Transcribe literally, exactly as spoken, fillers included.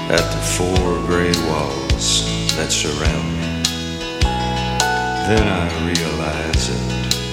at the four gray walls that surround me. Then I realize it.